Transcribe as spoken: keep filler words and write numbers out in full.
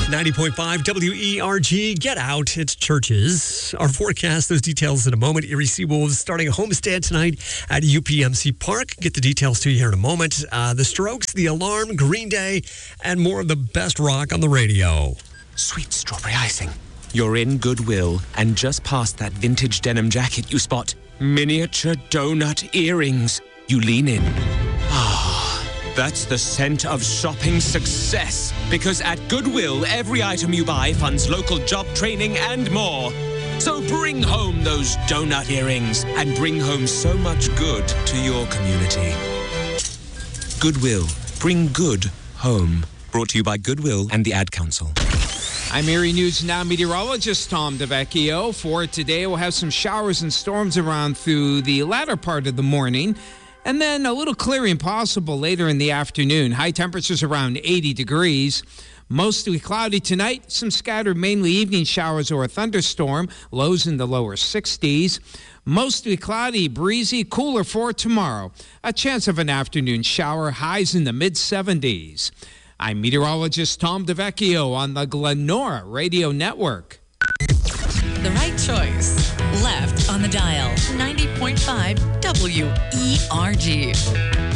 ninety point five W E R G. Get out. It's Churches. Our forecast, those details in a moment. Erie Seawolves starting a homestand tonight at U P M C Park. Get the details to you here in a moment. Uh, the Strokes, The Alarm, Green Day, and more of the best rock on the radio. Sweet strawberry icing. You're in Goodwill, and just past that vintage denim jacket you spot miniature donut earrings. You lean in. Ah. That's the scent of shopping success. Because at Goodwill, every item you buy funds local job training and more. So bring home those donut earrings and bring home so much good to your community. Goodwill. Bring good home. Brought to you by Goodwill and the Ad Council. I'm Erie News Now meteorologist Tom DeVecchio. For today, we'll have some showers and storms around through the latter part of the morning. And then a little clearing possible later in the afternoon. High temperatures around eighty degrees. Mostly cloudy tonight. Some scattered mainly evening showers or a thunderstorm. Lows in the lower sixties. Mostly cloudy, breezy, cooler for tomorrow. A chance of an afternoon shower. Highs in the mid seventies. I'm meteorologist Tom DeVecchio on the Glenora Radio Network. The right choice. Left on the dial. ninety point five W E R G.